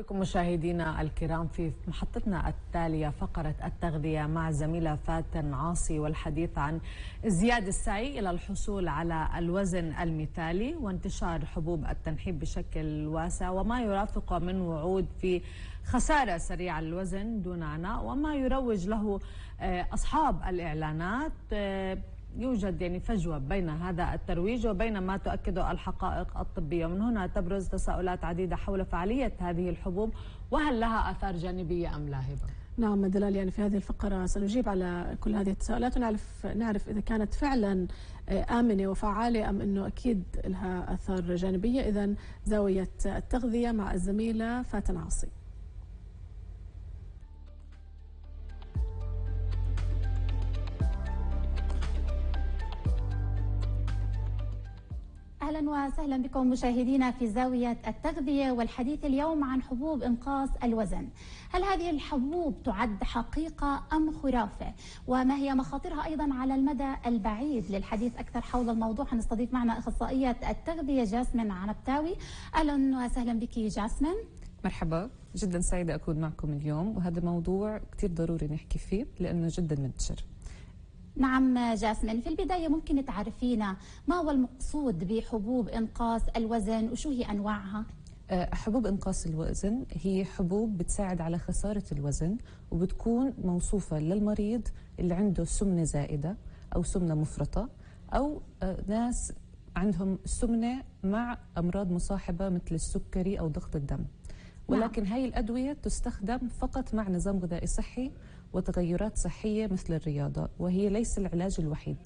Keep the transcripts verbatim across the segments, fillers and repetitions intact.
بكم مشاهدينا الكرام في محطتنا التالية فقرة التغذية مع زميلة فاتن عاصي، والحديث عن ازدياد السعي إلى الحصول على الوزن المثالي وانتشار حبوب التنحيف بشكل واسع وما يرافقه من وعود في خسارة سريعة الوزن دون عناء وما يروج له أصحاب الإعلانات. يوجد يعني فجوة بين هذا الترويج وبين ما تؤكده الحقائق الطبية، ومن هنا تبرز تساؤلات عديدة حول فعالية هذه الحبوب وهل لها آثار جانبية أم لا هبة؟ نعم دلال، يعني في هذه الفقرة سنجيب على كل هذه التساؤلات ونعرف نعرف إذا كانت فعلا آمنة وفعالة أم أنه أكيد لها آثار جانبية. إذن زاوية التغذية مع الزميلة فاتن عاصي. أهلا وسهلا بكم مشاهدينا في زاوية التغذية، والحديث اليوم عن حبوب إنقاص الوزن. هل هذه الحبوب تعد حقيقة أم خرافة؟ وما هي مخاطرها أيضا على المدى البعيد؟ للحديث أكثر حول الموضوع هنستضيف معنا أخصائية التغذية جاسمين عنبتاوي. أهلا وسهلا بك جاسمين. مرحبا، جدا سعيدة أكون معكم اليوم، وهذا موضوع كتير ضروري نحكي فيه لأنه جدا منتشر. نعم جاسمين، في البداية ممكن تعرفينا ما هو المقصود بحبوب إنقاص الوزن وشو هي أنواعها؟ حبوب إنقاص الوزن هي حبوب بتساعد على خسارة الوزن، وبتكون موصوفة للمريض اللي عنده سمنة زائدة أو سمنة مفرطة، أو ناس عندهم سمنة مع أمراض مصاحبة مثل السكري أو ضغط الدم. ولكن نعم. هاي الأدوية تستخدم فقط مع نظام غذائي صحي وتغيرات صحية مثل الرياضة، وهي ليس العلاج الوحيد.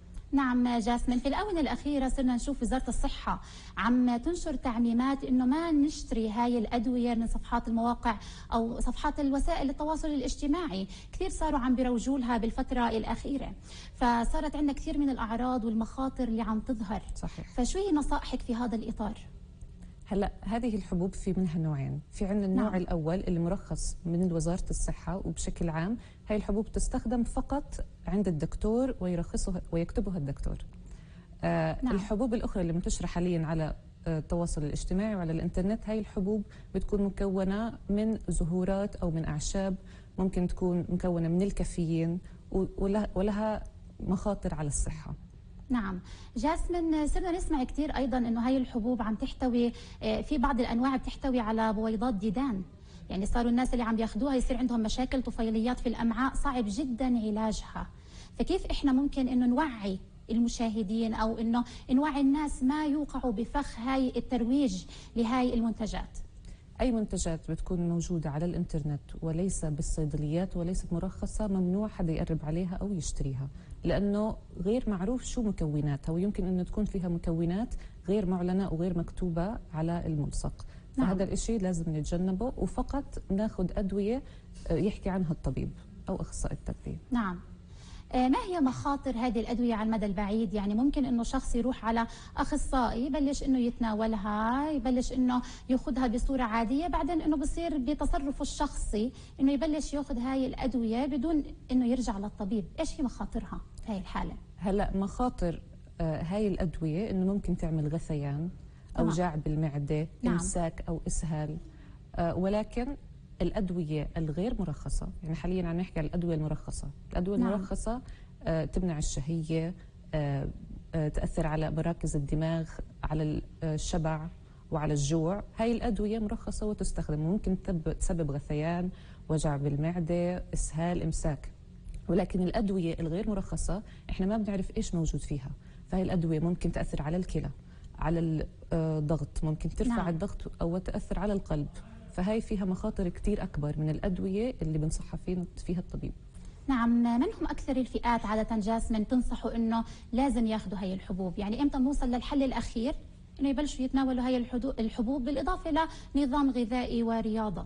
نعم جاسمين، في الآونة الأخيرة صرنا نشوف وزارة الصحة عم تنشر تعميمات إنه ما نشتري هاي الأدوية من صفحات المواقع أو صفحات الوسائل التواصل الاجتماعي، كثير صاروا عم بيروجوا لها بالفترة الأخيرة، فصارت عندنا كثير من الأعراض والمخاطر اللي عم تظهر. صحيح. فشو هي نصائحك في هذا الإطار؟ هلا هذه الحبوب في منها نوعين، في عندنا النوع نعم. الأول اللي مرخص من وزارة الصحة، وبشكل عام هاي الحبوب تستخدم فقط عند الدكتور ويرخصها ويكتبها الدكتور. آه نعم. الحبوب الأخرى اللي منتشرة حاليا على آه التواصل الاجتماعي وعلى الإنترنت، هاي الحبوب بتكون مكونة من زهورات أو من أعشاب، ممكن تكون مكونة من الكافيين ولها مخاطر على الصحة. نعم جاسمين، صرنا نسمع كثير ايضا انه هاي الحبوب عم تحتوي في بعض الانواع بتحتوي على بويضات ديدان، يعني صاروا الناس اللي عم بياخذوها يصير عندهم مشاكل طفيليات في الامعاء صعب جدا علاجها، فكيف احنا ممكن انه نوعي المشاهدين او انه نوعي الناس ما يوقعوا بفخ هاي الترويج لهاي المنتجات؟ أي منتجات بتكون موجودة على الإنترنت وليس بالصيدليات وليست مرخصة ممنوع حدا يقرب عليها أو يشتريها، لأنه غير معروف شو مكوناتها، ويمكن أنه تكون فيها مكونات غير معلنة وغير مكتوبة على الملصق. نعم. فهذا الإشي لازم نتجنبه، وفقط ناخد أدوية يحكي عنها الطبيب أو أخصائي التغذية. نعم. ما هي مخاطر هذه الأدوية على المدى البعيد؟ يعني ممكن إنه شخص يروح على أخصائي يبلش إنه يتناولها، يبلش إنه يأخذها بصورة عادية، بعدين إنه بصير بتصرفه الشخصي إنه يبلش يأخذ هاي الأدوية بدون إنه يرجع للطبيب. إيش هي مخاطرها في هاي الحالة؟ هلا مخاطر آه هاي الأدوية إنه ممكن تعمل غثيان، أوجاع بالمعدة، نعم. إمساك أو إسهال، آه ولكن الأدوية الغير مرخصة، يعني حاليا عم نحكي عن الأدوية المرخصة، الأدوية نعم. المرخصة آه تمنع الشهية، آه آه تأثر على مراكز الدماغ، على الشبع وعلى الجوع. هاي الأدوية مرخصة وتستخدم، ممكن تسبب غثيان، وجع بالمعدة، إسهال، إمساك. ولكن الأدوية الغير مرخصة إحنا ما بنعرف إيش موجود فيها، فهي الأدوية ممكن تأثر على الكلى، على الضغط، ممكن ترفع نعم. الضغط أو تأثر على القلب، فهي فيها مخاطر كتير أكبر من الأدوية اللي بنصحها فيها الطبيب. نعم، من هم أكثر الفئات عادة جاسمين تنصحوا إنه لازم ياخذوا هي الحبوب؟ يعني إمتى نوصل للحل الأخير إنه يبلشوا يتناولوا هي الحبوب بالإضافة لنظام غذائي ورياضة؟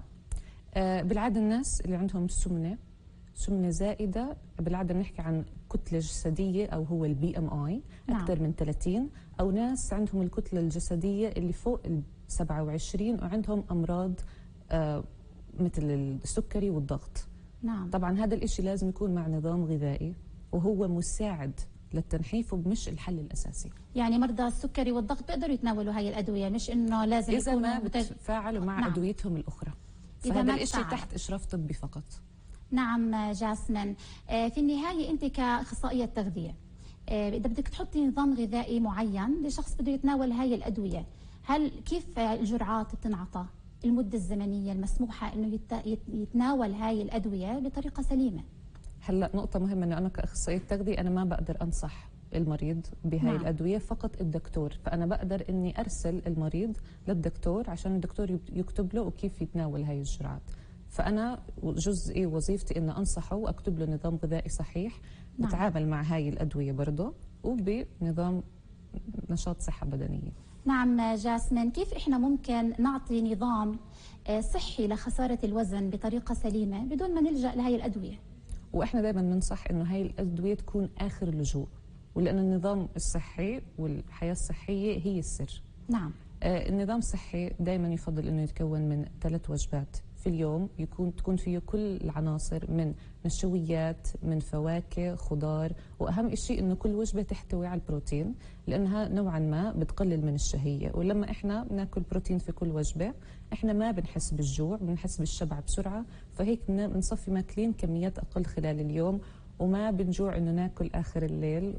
آه بالعادة الناس اللي عندهم سمنة سمنة زائدة، بالعادة بنحكي عن كتلة جسدية أو هو البي ام اي أكثر نعم. من ثلاثين، أو ناس عندهم الكتلة الجسدية اللي فوق ال سبعة وعشرين وعندهم أمراض آه مثل السكري والضغط. نعم. طبعا هذا الإشي لازم يكون مع نظام غذائي وهو مساعد للتنحيف ومش الحل الأساسي. يعني مرضى السكري والضغط بيقدروا يتناولوا هاي الأدوية، مش إنه لازم إذا ما بتفاعلوا مع نعم. أدويتهم الأخرى. فهذا الشيء تحت إشراف طبي فقط. نعم جاسمين، في النهاية أنت كأخصائية تغذية إذا بدك تحطي نظام غذائي معين لشخص بده يتناول هاي الأدوية، هل كيف الجرعات بتنعطى؟ المدة الزمنية المسموحة إنه يتناول هاي الأدوية بطريقة سليمة؟ هلا نقطة مهمة إنه أنا كأخصائية تغذية أنا ما بقدر أنصح المريض بهاي نعم. الأدوية، فقط الدكتور، فأنا بقدر إني أرسل المريض للدكتور عشان الدكتور يكتب له وكيف يتناول هاي الجرعات. فأنا جزئي وظيفتي إن أنصحه وأكتب له نظام غذائي صحيح نعم. بتعامل مع هاي الأدوية برضه وبنظام نشاط صحة بدنية. نعم جاسمين، كيف إحنا ممكن نعطي نظام صحي لخسارة الوزن بطريقة سليمة بدون ما نلجأ لهي الأدوية؟ وإحنا دائما ننصح إنه هاي الأدوية تكون آخر اللجوء، ولأن النظام الصحي والحياة الصحية هي السر. نعم. آه النظام الصحي دائما يفضل إنه يتكون من ثلاث وجبات في اليوم، يكون تكون فيه كل العناصر من نشويات، من فواكه، خضار، واهم شيء انه كل وجبه تحتوي على البروتين، لانها نوعا ما بتقلل من الشهيه، ولما احنا بناكل بروتين في كل وجبه احنا ما بنحس بالجوع، بنحس بالشبع بسرعه، فهيك بنصفي ماكلين كميات اقل خلال اليوم وما بنجوع انه ناكل اخر الليل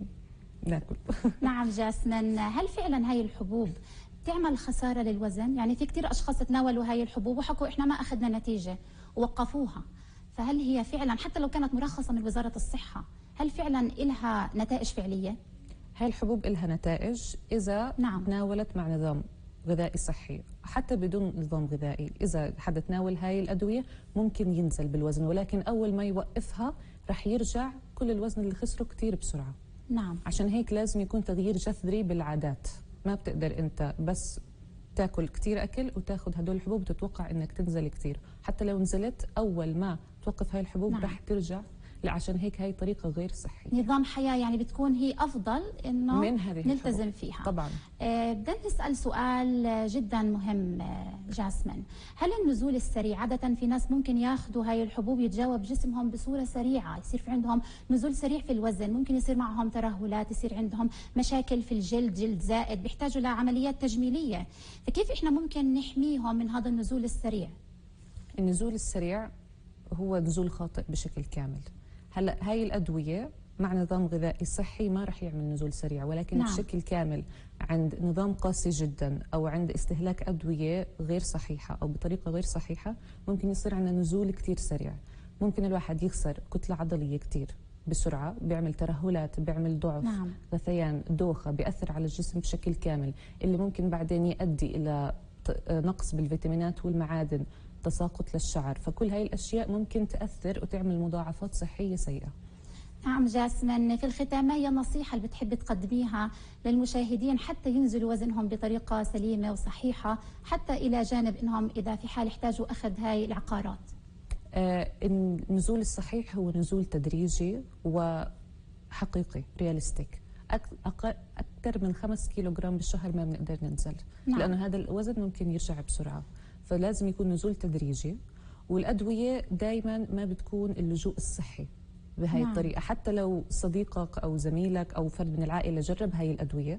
وناكل. نعم جاسمين، هل فعلا هاي الحبوب تعمل خسارة للوزن؟ يعني في كتير أشخاص تناولوا هاي الحبوب وحكوا إحنا ما أخذنا نتيجة ووقفوها، فهل هي فعلا حتى لو كانت مرخصة من وزارة الصحة هل فعلا إلها نتائج فعلية؟ هاي الحبوب إلها نتائج إذا نعم. تناولت مع نظام غذائي صحي، حتى بدون نظام غذائي إذا حدا تناول هاي الأدوية ممكن ينزل بالوزن، ولكن أول ما يوقفها رح يرجع كل الوزن اللي خسره كتير بسرعة. نعم. عشان هيك لازم يكون تغيير جذري بالعادات، ما بتقدر انت بس تاكل كتير اكل وتاخذ هدول الحبوب وتتوقع انك تنزل كتير، حتى لو نزلت اول ما توقف هاي الحبوب نعم. رح ترجع، عشان هيك هاي طريقه غير صحيه. نظام حياه يعني بتكون هي افضل انه من هذه نلتزم الحبوب. فيها. طبعا. آه بدنا نسال سؤال جدا مهم آه جاسمين، هل النزول السريع عاده في ناس ممكن ياخذوا هاي الحبوب يتجاوب جسمهم بصوره سريعه، يصير في عندهم نزول سريع في الوزن، ممكن يصير معهم ترهلات، يصير عندهم مشاكل في الجلد، جلد زائد، بيحتاجوا لعمليات تجميليه، فكيف احنا ممكن نحميهم من هذا النزول السريع؟ النزول السريع هو نزول خاطئ بشكل كامل. هلا هاي الادويه مع نظام غذائي صحي ما رح يعمل نزول سريع، ولكن نعم. بشكل كامل عند نظام قاسي جدا او عند استهلاك ادويه غير صحيحه او بطريقه غير صحيحه ممكن يصير عندنا نزول كثير سريع. ممكن الواحد يخسر كتله عضليه كثير بسرعه، بيعمل ترهلات، بيعمل ضعف، نعم. غثيان، دوخه، بياثر على الجسم بشكل كامل، اللي ممكن بعدين يؤدي الى نقص بالفيتامينات والمعادن، تساقط للشعر، فكل هاي الأشياء ممكن تأثر وتعمل مضاعفات صحية سيئة. نعم جاسمين، في الختام ما هي النصيحة اللي بتحب تقدميها للمشاهدين حتى ينزلوا وزنهم بطريقة سليمة وصحيحة، حتى إلى جانب أنهم إذا في حال احتاجوا أخذ هاي العقارات؟ آه النزول الصحيح هو نزول تدريجي وحقيقي رياليستيك. أكثر من خمس كيلوغرام بالشهر ما بنقدر ننزل. نعم. لأنه هذا الوزن ممكن يرجع بسرعة، فلازم يكون نزول تدريجي. والأدوية دايما ما بتكون اللجوء الصحي بهاي نعم. الطريقة، حتى لو صديقك أو زميلك أو فرد من العائلة جرب هاي الأدوية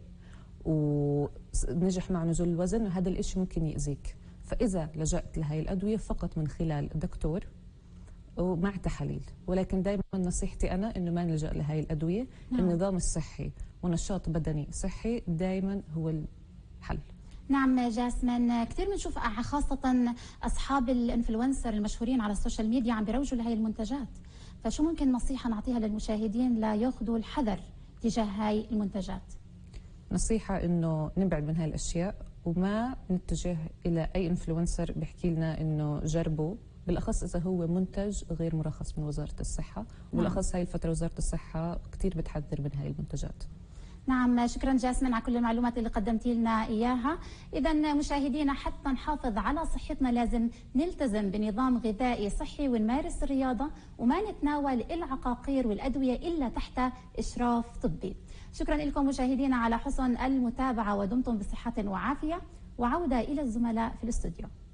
ونجح مع نزول الوزن، هذا الإشي ممكن يأذيك. فإذا لجأت لهاي الأدوية فقط من خلال دكتور ومع تحاليل، ولكن دائما نصيحتي أنا إنه ما نلجأ لهاي الأدوية. نعم. النظام الصحي ونشاط بدني صحي دائما هو الحل. نعم جاسمين، كثير بنشوف خاصة أصحاب الانفلونسر المشهورين على السوشيال ميديا عم بيروجوا لهي المنتجات، فشو ممكن نصيحة نعطيها للمشاهدين لا ياخذوا الحذر تجاه هاي المنتجات؟ نصيحة إنه نبعد من هاي الأشياء وما نتجه إلى أي انفلونسر بيحكي لنا إنه جربوا، بالأخص إذا هو منتج غير مرخص من وزارة الصحة، وبالأخص هاي الفترة وزارة الصحة كثير بتحذر من هاي المنتجات. نعم شكرا جاسمين على كل المعلومات اللي قدمتي لنا إياها. إذا مشاهدينا حتى نحافظ على صحتنا لازم نلتزم بنظام غذائي صحي ونمارس الرياضة وما نتناول العقاقير والأدوية إلا تحت إشراف طبي. شكرا لكم مشاهدينا على حسن المتابعة، ودمتم بصحة وعافية، وعودة إلى الزملاء في الاستوديو.